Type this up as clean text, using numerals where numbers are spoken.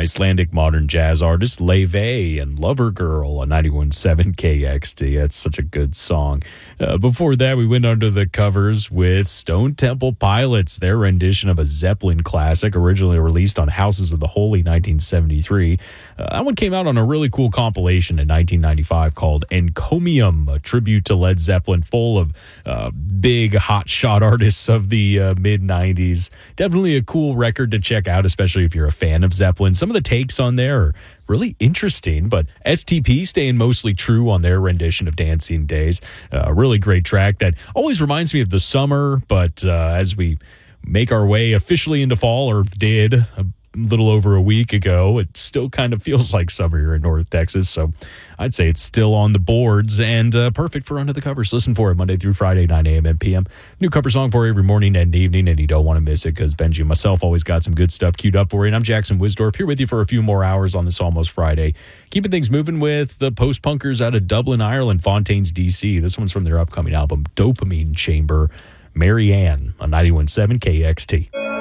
Icelandic modern jazz artist Leve and Lover Girl on 91.7 KXT. That's such a good song. Before that, we went under the covers with Stone Temple Pilots, their rendition of a Zeppelin classic, originally released on Houses of the Holy 1973. That one came out on a really cool compilation in 1995 called Encomium, a tribute to Led Zeppelin, full of big hotshot artists of the mid-90s. Definitely a cool record to check out, especially if you're a fan of Zeppelin. Some of the takes on there are really interesting, but STP staying mostly true on their rendition of Dancing Days. A really great track that always reminds me of the summer, but as we make our way officially into fall, or did a little over a week ago, it still kind of feels like summer here in North Texas, so I'd say it's still on the boards and perfect for Under the Covers. Listen for it Monday through Friday, 9 a.m. and p.m. New cover song for you every morning and evening, and you don't want to miss it because Benji and myself always got some good stuff queued up for you. And I'm Jackson Wisdorf, here with you for a few more hours on this Almost Friday. Keeping things moving with the post-punkers out of Dublin, Ireland, Fontaines, D.C. This one's from their upcoming album, Dopamine Chamber. Marianne on 91.7 KXT.